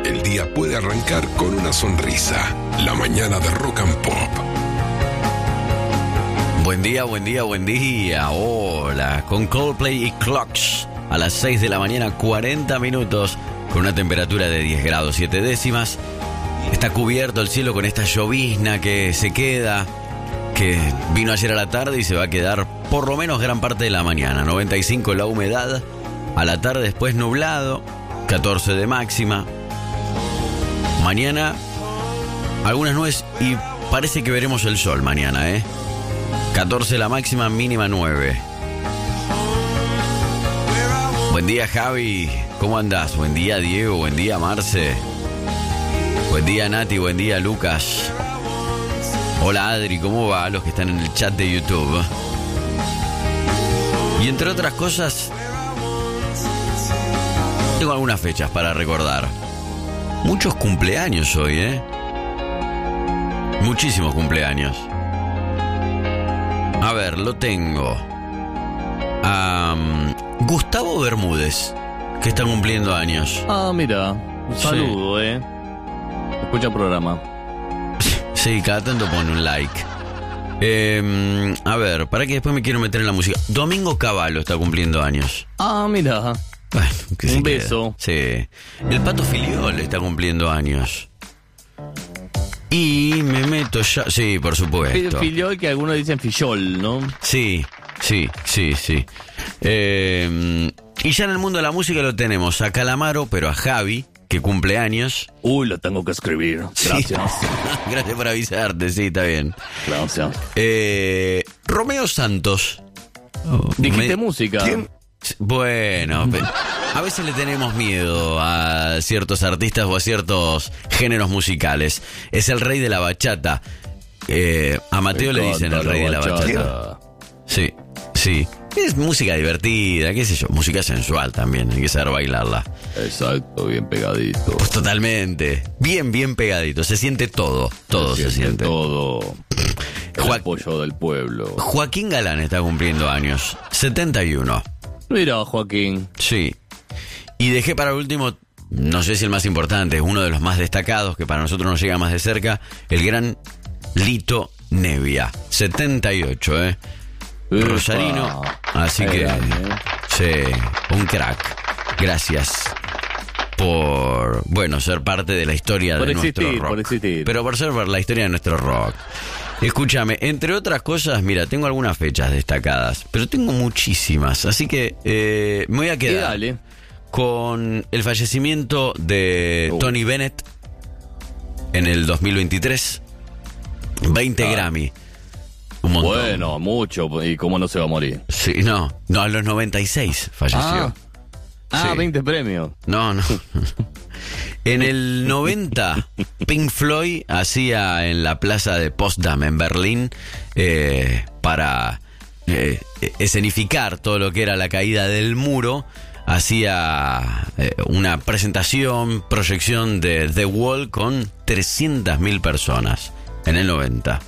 el día puede arrancar con una sonrisa. La mañana de Rock and Pop. Buen día, buen día, buen día. Hola, con Coldplay y Clocks. A las 6 de la mañana, 40 minutos, con una temperatura de 10 grados 7 décimas. Está cubierto el cielo con esta llovizna que se queda, que vino ayer a la tarde y se va a quedar por lo menos gran parte de la mañana. 95 la humedad, a la tarde después nublado, 14 de máxima. Mañana algunas nubes y parece que veremos el sol mañana, 14 la máxima, mínima 9. Buen día, Javi, ¿cómo andás? Buen día, Diego, buen día, Marce. Buen día, Nati, buen día, Lucas. Hola, Adri, ¿cómo va? Los que están en el chat de YouTube. Y entre otras cosas, tengo algunas fechas para recordar. Muchos cumpleaños hoy, Muchísimos cumpleaños. A ver, lo tengo. Gustavo Bermúdez, que está cumpliendo años. Ah, mira, un saludo, Escucha el programa. Sí, cada tanto pone un like. A ver, para que después me quiero meter en la música. Domingo Cavallo está cumpliendo años. Ah, mira. Bueno, un beso. Sí. El Pato Filiol está cumpliendo años. Y me meto ya... Sí, por supuesto. Filiol, que algunos dicen fillol, ¿no? Sí. Y ya en el mundo de la música lo tenemos a Calamaro, pero a Javi, que cumple años. Uy, lo tengo que escribir. Gracias. Sí. Gracias por avisarte, sí, está bien. Gracias. Romeo Santos. Dijiste música. ¿Quién? Bueno, a veces le tenemos miedo a ciertos artistas o a ciertos géneros musicales. Es el rey de la bachata. A Mateo le dicen el rey de la bachata. Sí. Es música divertida, qué sé yo. Música sensual también, hay que saber bailarla. Exacto, bien pegadito. Pues totalmente. Bien pegadito. Se siente todo. Todo se siente. Todo. El apoyo del pueblo. Joaquín Galán está cumpliendo años. 71. Mira, Joaquín. Sí. Y dejé para último, no sé si el más importante, es uno de los más destacados, que para nosotros nos llega más de cerca, el gran Lito Nevia. 78, Rosarino. Así que, sí, un crack. Gracias por, ser parte de la historia de nuestro rock. Por existir. Pero por ser la historia de nuestro rock. Escúchame, entre otras cosas, mira, tengo algunas fechas destacadas, pero tengo muchísimas, así que me voy a quedar con el fallecimiento de Tony Bennett en el 2023. 20 Grammy. Un montón. Bueno, mucho. ¿Y cómo no se va a morir? Sí, no, a los 96 falleció. Sí. 20 premios. No. En el 90, Pink Floyd hacía en la plaza de Potsdam, en Berlín, para escenificar todo lo que era la caída del muro, hacía una proyección de The Wall con 300.000 personas en el 90.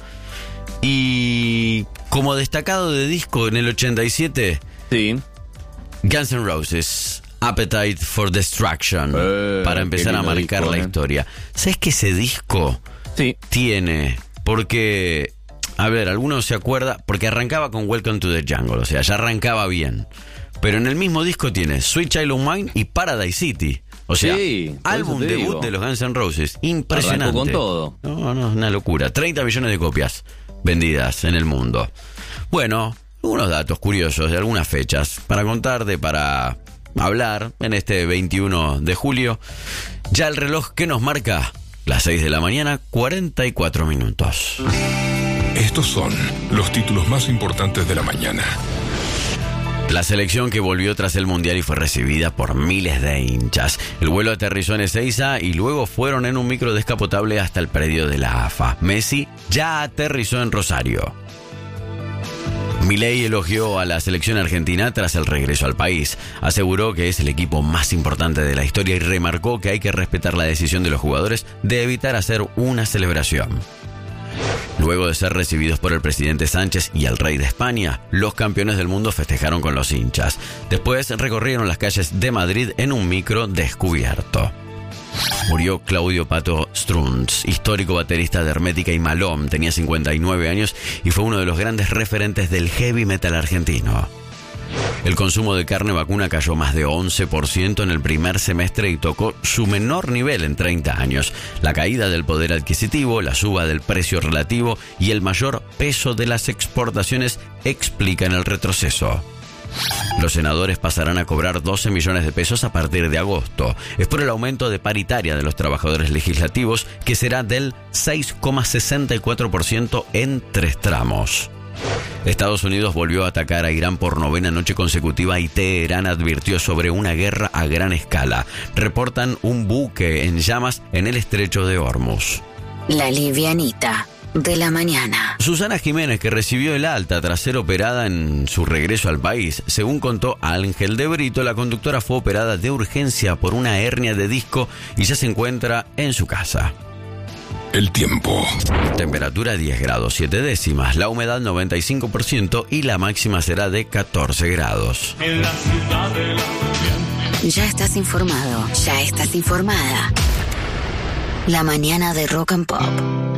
Y como destacado de disco en el 87, sí, Guns N' Roses, Appetite for Destruction, para empezar a marcar la historia. ¿Sabes que ese disco tiene? Porque, a ver, algunos se acuerdan, porque arrancaba con Welcome to the Jungle, o sea, ya arrancaba bien. Pero en el mismo disco tiene Sweet Child O' Mine y Paradise City. O sea, álbum debut de los Guns N' Roses. Impresionante. Arrancó con todo. No, es una locura. 30 millones de copias vendidas en el mundo. Bueno, unos datos curiosos de algunas fechas para contarte, para hablar en este 21 de julio. Ya el reloj que nos marca las 6 de la mañana, 44 minutos. Estos son los títulos más importantes de la mañana. La selección que volvió tras el Mundial y fue recibida por miles de hinchas. El vuelo aterrizó en Ezeiza y luego fueron en un micro descapotable hasta el predio de la AFA. Messi ya aterrizó en Rosario. Milei elogió a la selección argentina tras el regreso al país. Aseguró que es el equipo más importante de la historia y remarcó que hay que respetar la decisión de los jugadores de evitar hacer una celebración. Luego de ser recibidos por el presidente Sánchez y el rey de España, los campeones del mundo festejaron con los hinchas. Después recorrieron las calles de Madrid en un micro descubierto. Murió Claudio Pato Strunz, histórico baterista de Hermética y Malón. Tenía 59 años y fue uno de los grandes referentes del heavy metal argentino. El consumo de carne vacuna cayó más de 11% en el primer semestre y tocó su menor nivel en 30 años. La caída del poder adquisitivo, la suba del precio relativo y el mayor peso de las exportaciones explican el retroceso. Los senadores pasarán a cobrar 12 millones de pesos a partir de agosto. Es por el aumento de paritaria de los trabajadores legislativos, que será del 6,64% en 3 tramos. Estados Unidos volvió a atacar a Irán por 9ª noche consecutiva y Teherán advirtió sobre una guerra a gran escala. Reportan un buque en llamas en el estrecho de Hormuz. La livianita de la mañana. Susana Jiménez, que recibió el alta tras ser operada en su regreso al país. Según contó Ángel de Brito, la conductora fue operada de urgencia por una hernia de disco y ya se encuentra en su casa. El tiempo. Temperatura 10 grados 7 décimas, la humedad 95% y la máxima será de 14 grados. Ya estás informado, ya estás informada. La mañana de Rock and Pop.